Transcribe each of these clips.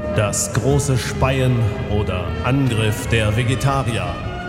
Das große Speien oder Angriff der Vegetarier.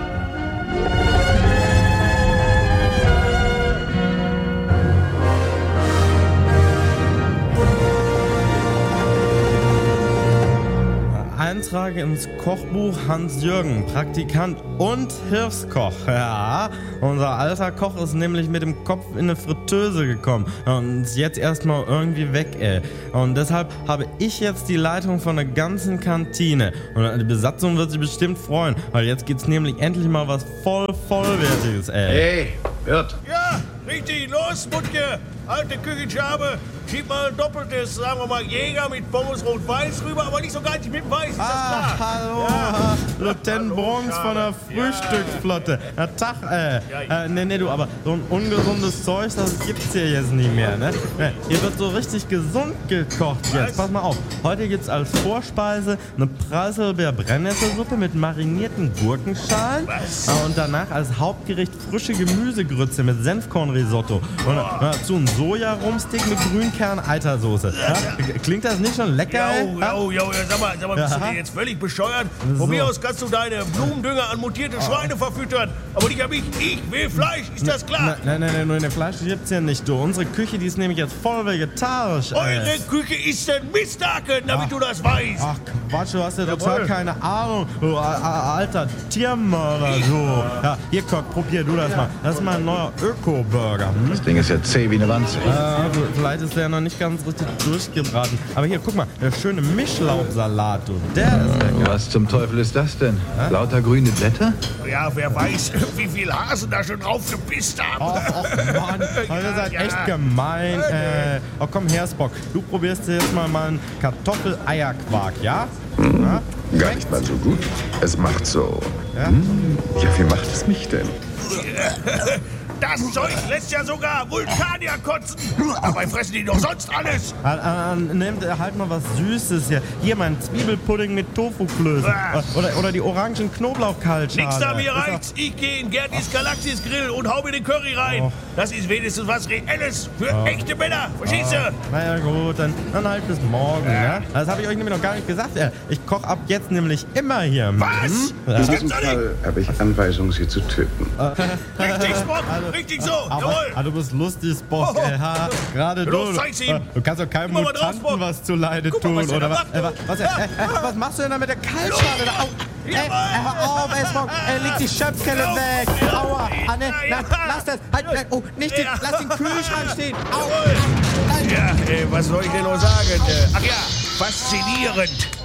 Eintrage ins Kochbuch Hans-Jürgen, Praktikant und Hilfskoch. Ja, unser alter Koch ist nämlich mit dem Kopf in eine Fritteuse gekommen und ist jetzt erstmal irgendwie weg, ey. Und deshalb habe ich jetzt die Leitung von der ganzen Kantine. Und die Besatzung wird sich bestimmt freuen, weil jetzt gibt's nämlich endlich mal was vollwertiges, ey. Hey, Wirt. Ja, richtig, los, Mutke. Alte Küchenschabe. Schieb mal ein doppeltes, sagen wir mal, Jäger mit Pommes Rot-Weiß rüber, aber nicht so ganz mit Weiß, ist das klar? Hallo, Ja. Lieutenant Bronx von der Frühstücksflotte. Na, Tag, nee, du, aber so ein ungesundes Zeug, das gibt's hier jetzt nicht mehr, ne? Hier wird so richtig gesund gekocht jetzt. Pass mal auf, heute gibt's als Vorspeise eine Preiselbeer-Brennnesselsuppe mit marinierten Gurkenschalen. Und danach als Hauptgericht frische Gemüsegrütze mit Senfkornrisotto. Und dazu ein Sojarumsteak mit Grünkern-Eitersoße. Ja? Klingt das nicht schon lecker? Sag mal, bist du dir jetzt völlig bescheuert? Von mir aus kannst du deine Blumendünger an mutierte Schweine verfüttern. Aber nicht an mich, ich will Fleisch, ist das klar? Nein, nur in Fleisch gibt's hier nicht, du. Unsere Küche, die ist nämlich jetzt voll vegetarisch. Eure Küche ist ein Misthaken, damit du das weißt. Ach Quatsch, du hast ja total keine Ahnung. Du alter Tiermörder, du. Ja, hier, Koch, probier du das mal. Das ist mein neuer Öko-Burger. Das Ding ist ja zäh wie eine Wanze. Vielleicht ist der noch nicht ganz richtig durchgebraten. Aber hier, guck mal, der schöne Mischlaubsalat, du. Der ist lecker. Was zum Teufel ist das denn? Lauter grüne Blätter? Ja, wer weiß, wie viel Hasen da schon drauf gepisst haben. Och Mann, ihr seid echt gemein. Oh, komm her, Spock. Du probierst jetzt mal einen Kartoffel-Eierquark, ja? Ja? Gar nicht mal so gut. Es macht so. Ja, wie macht es mich denn? Das Zeug lässt ja sogar Vulkanier kotzen. Dabei fressen die doch sonst alles. Nehmt halt mal was Süßes hier. Hier mein Zwiebelpudding mit Tofuklößen. Oder die orangen Knoblauchkaltschale. Nix da, mir reicht's. Ich gehe in Gertis Galaxis Grill und hau mir den Curry rein. Oh. Das ist wenigstens was Reelles für echte Männer. Verstehst du? Naja gut, dann halt bis morgen. Ja? Das habe ich euch nämlich noch gar nicht gesagt. Ich koche ab jetzt nämlich immer hier. Was? In diesem Fall habe ich Anweisung, Sie zu töten. Richtig, Spock. Richtig so. Jawohl. Du bist lustig, Spock. Gerade du. Los, zeig's ihm. Du kannst doch keinem Guck mal drauf, Mutanten Spock. was zuleide Guck mal, tun. was der Oder da macht. was machst du denn da mit der Kaltschale? Da? Au. Hör auf, Spock. Leg die Schöpfkelle weg. Aua. Ne, lass das. Halt, oh, nicht den, lass den Kühlschrank stehen. Au. Ja, was soll ich denn noch sagen? Ach ja, faszinierend.